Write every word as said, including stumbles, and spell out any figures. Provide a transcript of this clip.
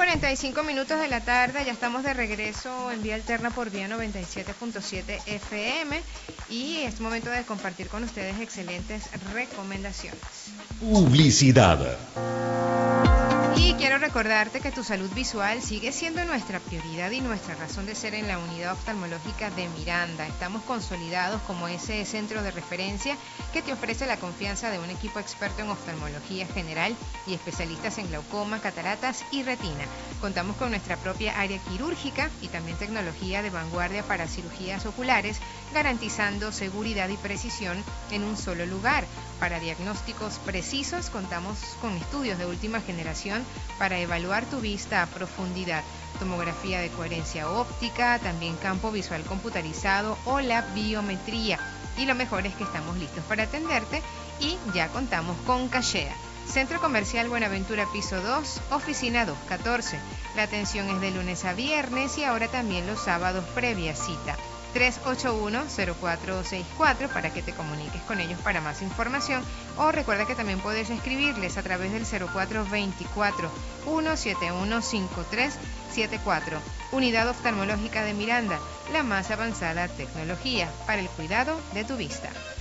cuarenta y cinco minutos de la tarde, ya estamos de regreso en Vía Alterna por Vía noventa y siete punto siete F M y es momento de compartir con ustedes excelentes recomendaciones. Publicidad. Y quiero recordarte que tu salud visual sigue siendo nuestra prioridad y nuestra razón de ser en la unidad oftalmológica de Miranda. Estamos consolidados como ese centro de referencia que te ofrece la confianza de un equipo experto en oftalmología general y especialistas en glaucoma, cataratas y retina. Contamos con nuestra propia área quirúrgica y también tecnología de vanguardia para cirugías oculares, garantizando seguridad y precisión en un solo lugar. Para diagnósticos precisos contamos con estudios de última generación para evaluar tu vista a profundidad, tomografía de coherencia óptica, también campo visual computarizado o la biometría. Y lo mejor es que estamos listos para atenderte y ya contamos con Cachea. Centro Comercial Buenaventura, piso dos, oficina doscientos catorce. La atención es de lunes a viernes y ahora también los sábados previa cita. tres ocho uno, cero cuatro seis cuatro para que te comuniques con ellos para más información, o recuerda que también puedes escribirles a través del cero cuatro veinticuatro, ciento setenta y uno, cincuenta y tres setenta y cuatro. Unidad Oftalmológica de Miranda, la más avanzada tecnología para el cuidado de tu vista.